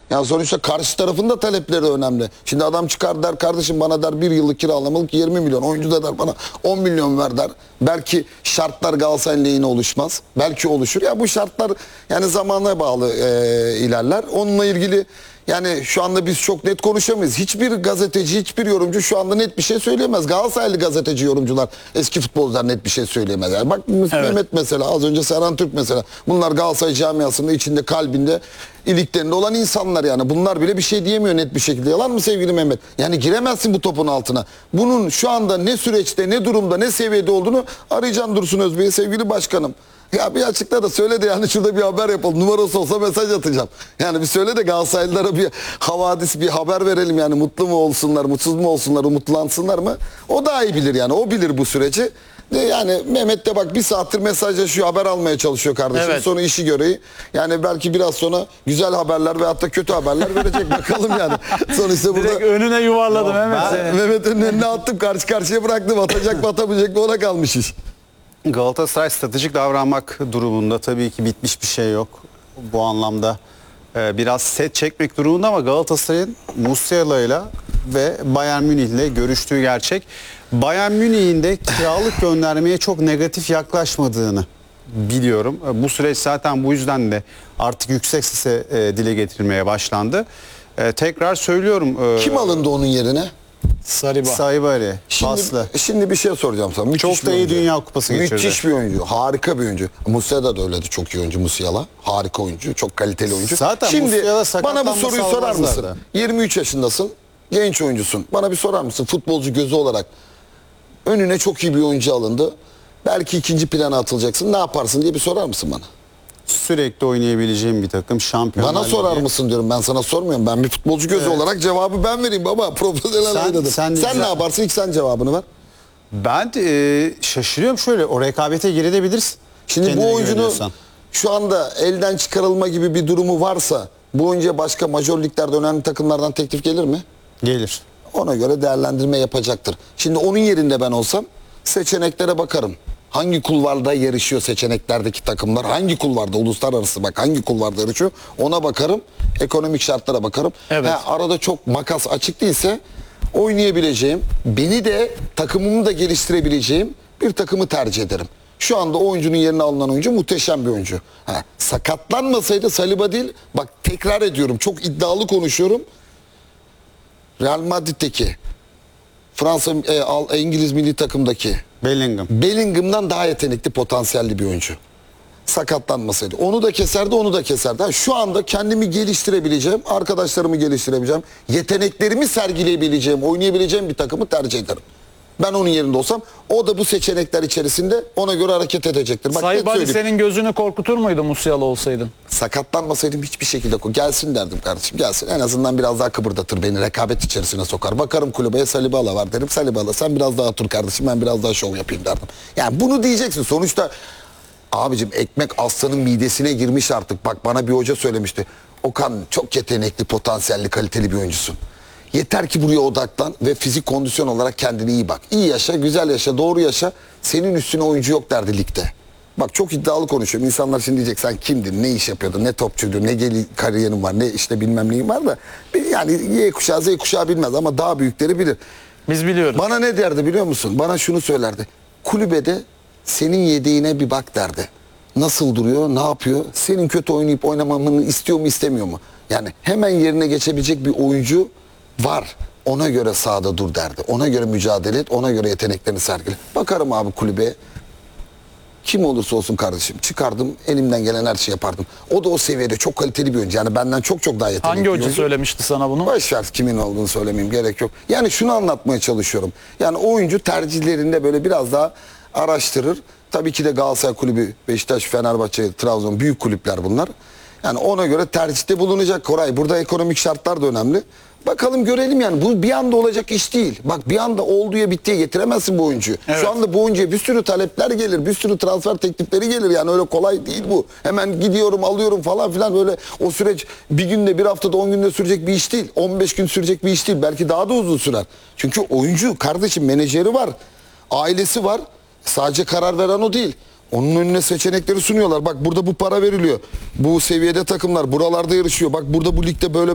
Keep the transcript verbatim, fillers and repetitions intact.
Yani sonuçta karşı tarafın da talepleri önemli. Şimdi adam çıkar der kardeşim bana der bir yıllık kiralamalık yirmi milyon. Oyuncu da der bana on milyon ver der. Belki şartlar Galatasaray'ın lehine oluşmaz. Belki oluşur. Ya bu şartlar yani zamana bağlı e, ilerler. Onunla ilgili yani şu anda biz çok net konuşamayız. Hiçbir gazeteci, hiçbir yorumcu şu anda net bir şey söyleyemez. Galatasaraylı gazeteci, yorumcular, eski futbolcular net bir şey söyleyemez. Yani bak evet. Mehmet mesela, az önce Serhan Türk mesela. Bunlar Galatasaray camiasında, içinde, kalbinde, iliklerinde olan insanlar yani. Bunlar bile bir şey diyemiyor net bir şekilde. Yalan mı sevgili Mehmet? Yani giremezsin bu topun altına. Bunun şu anda ne süreçte, ne durumda, ne seviyede olduğunu arayacaksın Dursun Özbey'i sevgili başkanım. Ya bir açıkla da söyle de yani şurada bir haber yapalım. Numarası olsa mesaj atacağım. Yani bir söyle de Galatasaraylılara bir havadis, bir haber verelim yani. Mutlu mu olsunlar, mutsuz mu olsunlar, umutlansınlar mı? O daha iyi bilir yani. O bilir bu süreci. De yani Mehmet de bak bir saattir mesajlaşıyor, haber almaya çalışıyor kardeşim. Evet. Sonra işi göreyi. Yani belki biraz sonra güzel haberler veyahut da kötü haberler verecek. Bakalım yani. Sonuçta burada... Direkt önüne yuvarladım Mehmet. Mehmet'in önüne attım, karşı karşıya bıraktım. Atacak mı atamayacak mı ona kalmış iş. Galatasaray stratejik davranmak durumunda tabii ki bitmiş bir şey yok. Bu anlamda e, biraz set çekmek durumunda ama Galatasaray'ın Musiala'yla ve Bayern Münih'le görüştüğü gerçek. Bayern Münih'in de kiralık göndermeye çok negatif yaklaşmadığını biliyorum. Bu süreç zaten bu yüzden de artık yüksek sesle e, dile getirilmeye başlandı. E, tekrar söylüyorum. E, Kim alındı onun yerine? Saliba. Saibari, Şimdi, paslı. şimdi bir şey soracağım sana. Müthiş Çok da iyi Dünya Kupası geçirdi. Müthiş bir oyuncu. Harika bir oyuncu. Musiala da öyleydi. Çok iyi oyuncu Musiala. Harika oyuncu. Çok kaliteli oyuncu. Zaten şimdi Musiala bana bu soruyu sorar mısın? Da. yirmi üç yaşındasın. Genç oyuncusun. Bana bir sorar mısın? Futbolcu gözü olarak. Önüne çok iyi bir oyuncu alındı. Belki ikinci plana atılacaksın. Ne yaparsın diye bir sorar mısın bana? Sürekli oynayabileceğim bir takım, şampiyonlar Bana sorar Ligi. mısın diyorum, ben sana sormuyorum. Ben bir futbolcu gözü evet. olarak cevabı ben vereyim baba. Profesyonel sen, oynadım. Sen, sen sen ne yaparsın? İlk sen cevabını ver. Ben e, şaşırıyorum şöyle, o rekabete girebilirsin. Şimdi bu oyuncunun şu anda elden çıkarılma gibi bir durumu varsa bu oyuncuya başka majör liglerde önemli takımlardan teklif gelir mi? Gelir. Ona göre değerlendirme yapacaktır. Şimdi onun yerinde ben olsam seçeneklere bakarım. Hangi kulvarda yarışıyor seçeneklerdeki takımlar? Hangi kulvarda? Uluslararası bak hangi kulvarda yarışıyor? Ona bakarım. Ekonomik şartlara bakarım. Evet. Ha, arada çok makas açık değilse oynayabileceğim, beni de takımımı da geliştirebileceğim bir takımı tercih ederim. Şu anda oyuncunun yerine alınan oyuncu muhteşem bir oyuncu. Ha, sakatlanmasaydı Saliba değil, bak tekrar ediyorum, çok iddialı konuşuyorum. Real Madrid'deki, Fransa, e, İngiliz milli takımdaki Bellingham. Bellingham'dan daha yetenekli, potansiyelli bir oyuncu. Sakatlanmasaydı. Onu da keserdi, onu da keserdi. Ha, şu anda kendimi geliştirebileceğim, arkadaşlarımı geliştirebileceğim, yeteneklerimi sergileyebileceğim, oynayabileceğim bir takımı tercih ederim. Ben onun yerinde olsam o da bu seçenekler içerisinde ona göre hareket edecektir. Bak, Saibari senin gözünü korkutur muydu Musiala olsaydın? Sakatlanmasaydım hiçbir şekilde gelsin derdim kardeşim, gelsin. En azından biraz daha kıpırdatır beni, rekabet içerisine sokar. Bakarım kulübeye, Salibala var derim. Salibala sen biraz daha otur kardeşim, ben biraz daha şov yapayım derdim. Yani bunu diyeceksin sonuçta. Abicim ekmek aslanın midesine girmiş artık. Bak bana bir hoca söylemişti. Okan çok yetenekli, potansiyelli, kaliteli bir oyuncusun. Yeter ki buraya odaklan ve fizik kondisyon olarak kendine iyi bak. İyi yaşa, güzel yaşa, doğru yaşa. Senin üstüne oyuncu yok derdi ligde. Bak çok iddialı konuşuyorum. İnsanlar şimdi diyecek sen kimdin, ne iş yapıyordun, ne topçuydun, ne geli kariyerin var, ne işte bilmem neyin var da. Yani Y kuşağı, Z kuşağı bilmez ama daha büyükleri bilir. Biz biliyoruz. Bana ne derdi biliyor musun? Bana şunu söylerdi. Kulübede senin yedeğine bir bak derdi. Nasıl duruyor, ne yapıyor? Senin kötü oynayıp oynamamını istiyor mu, istemiyor mu? Yani hemen yerine geçebilecek bir oyuncu var. Ona göre sahada dur derdi. Ona göre mücadele et, ona göre yeteneklerini sergile. Bakarım abi kulübeye. Kim olursa olsun kardeşim. Çıkardım, elimden gelen her şeyi yapardım. O da o seviyede çok kaliteli bir oyuncu. Yani benden çok çok daha yetenekli. Hangi hoca oyuncu söylemişti sana bunu? Boşver, kimin olduğunu söylemeyeyim, gerek yok. Yani şunu anlatmaya çalışıyorum. Yani oyuncu tercihlerinde böyle biraz daha araştırır. Tabii ki de Galatasaray Kulübü, Beşiktaş, Fenerbahçe, Trabzon büyük kulüpler bunlar. Yani ona göre tercihte bulunacak Koray. Burada ekonomik şartlar da önemli. Bakalım görelim yani. Bu bir anda olacak iş değil. Bak bir anda olduğuya bittiye getiremezsin bu oyuncuyu. Evet. Şu anda bu oyuncuya bir sürü talepler gelir. Bir sürü transfer teklifleri gelir. Yani öyle kolay değil bu. Hemen gidiyorum alıyorum falan filan, böyle o süreç bir günde, bir haftada, on günde sürecek bir iş değil. on beş gün sürecek bir iş değil. Belki daha da uzun sürer. Çünkü oyuncu kardeşim menajeri var. Ailesi var. Sadece karar veren o değil. Onun önüne seçenekleri sunuyorlar. Bak burada bu para veriliyor. Bu seviyede takımlar buralarda yarışıyor. Bak burada bu ligde böyle